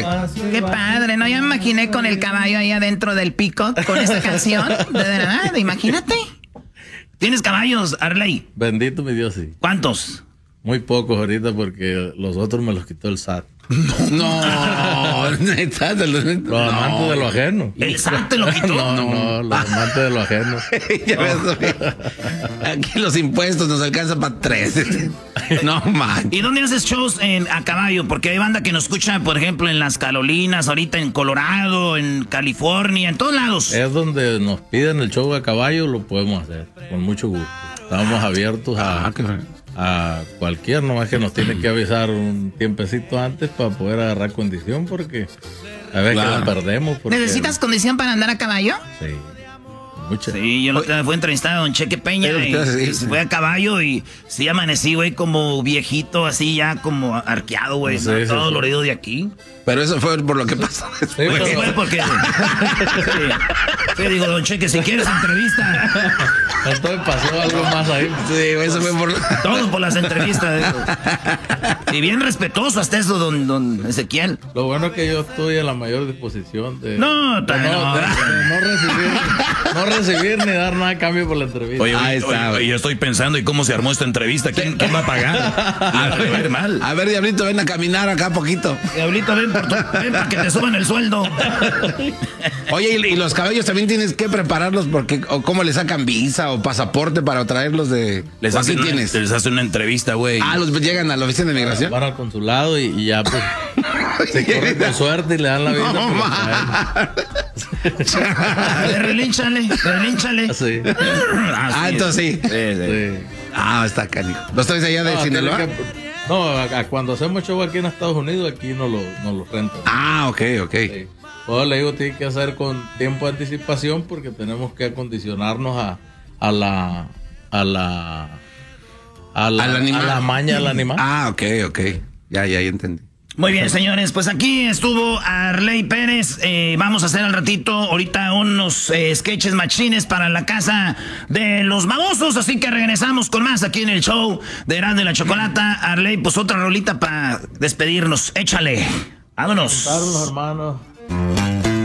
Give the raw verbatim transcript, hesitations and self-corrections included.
padre. Qué padre, ¿no? Ya me imaginé con el caballo ahí adentro del pico con esta canción. De verdad, imagínate. ¿Tienes caballos, Arley? Bendito mi Dios, sí. ¿Cuántos? Muy pocos ahorita porque los otros me los quitó el S A T. No, neta, de los, Los no. amantes de lo ajeno. ¿El S A T te lo quitó? No, no, los amantes de lo ajeno. Ya ves, aquí los impuestos nos alcanzan para tres. No, man. ¿Y dónde haces shows en, a caballo? Porque hay banda que nos escucha, por ejemplo, en las Carolinas, ahorita en Colorado, en California, en todos lados. Es donde nos piden el show a caballo, lo podemos hacer, con mucho gusto. Estamos abiertos a, Ah, qué bueno. a cualquier, nomás que nos tienen que avisar un tiempecito antes para poder agarrar condición, porque a veces Claro. que la perdemos. Porque, ¿Necesitas condición para andar a caballo? Sí, mucha. Sí, yo lo que fue entrevistado a Don Cheque Peña Es lo que y, te iba a decir, y sí. fue a caballo y sí amanecí, güey, como viejito, así ya como arqueado, güey, Sí, ¿no? sí, Todo sí. dolorido de aquí. Pero eso fue por lo que pasó Sí, después. Pues pero- fue porque... sí, sí, digo, Don Cheque, si quieres entrevista, Entonces pasó algo más ahí. Sí, eso fue por... todo por las entrevistas. digo. Y bien respetuoso hasta eso, don, don Ezequiel. Lo bueno es que yo estoy a la mayor disposición de No, de ta- no. de- de no recibir, no recibir ni dar nada a cambio por la entrevista. Oye, Ahí oye, está, oye, güey. yo estoy pensando, ¿y cómo se armó esta entrevista? ¿Quién, quién va a pagar? A ver, mal. A ver, Diablito, ven a caminar acá poquito. Diablito, ven, por tu- ven para que te suban el sueldo. Oye, y, y los caballos también tienes que prepararlos porque o cómo le sacan visa o pasaporte para traerlos de... Les ¿O hacen, aquí una, tienes? les hacen una entrevista, güey. Ah, los llegan a la oficina de migración. Van al consulado y, y ya pues se corre con suerte y le dan la vida. No, pues, ma. A ver, relínchale, relínchale. Sí. Ah, entonces sí. Sí. Ah, está canijo. ¿Los traes allá de No, Sinaloa? tiene que- no, a- a cuando hacemos show aquí en Estados Unidos, aquí no lo, no lo rentan. Ah, ok, ok. Sí. Todo le digo, tiene que hacer con tiempo de anticipación porque tenemos que acondicionarnos a, a la a la a la, ¿Al animal? a la maña del animal. Ah, ok, ok. Ya, ya, ya entendí. Muy bien, señores, pues aquí estuvo Arley Pérez. Eh, vamos a hacer al ratito ahorita unos eh, sketches machines para la casa de los babosos, así que regresamos con más aquí en el show de Erasmo y la Chocolata. Arley, pues otra rolita para despedirnos. Échale. Vámonos. Juntaron los hermanos